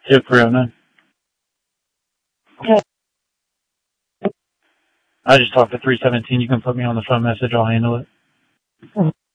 Tip 309. Okay. I just talked to 317. You can put me on the phone message. I'll handle it.